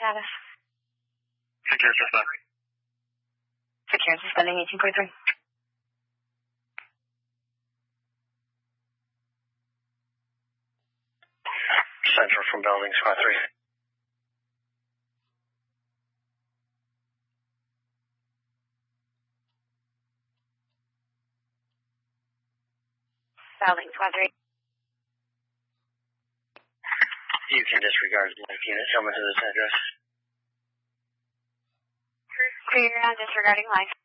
status? Secure suspending. Secure suspending 18.3. Central from building, squad 3. Building, squad 3. You can disregard life unit. Come into this address. Clear on disregarding life.